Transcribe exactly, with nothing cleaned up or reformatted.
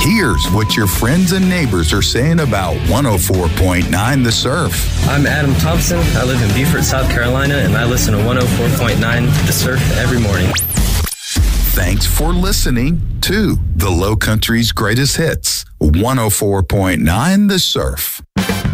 Here's what your friends and neighbors are saying about one oh four point nine The Surf. I'm Adam Thompson. I live in Beaufort, South Carolina, and I listen to one oh four point nine The Surf every morning. Thanks for listening to the Low Country's greatest hits, one oh four point nine The Surf.